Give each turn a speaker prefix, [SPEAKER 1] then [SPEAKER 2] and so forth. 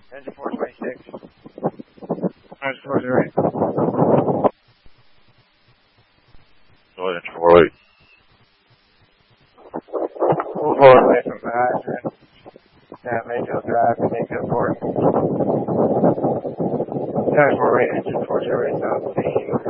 [SPEAKER 1] Engine 426. Engine 408.
[SPEAKER 2] Engine 48.
[SPEAKER 1] Move forward away from the hydrant. Mayfield Drive and Mayfield Court. Engine 408, Engine 408, South Sea.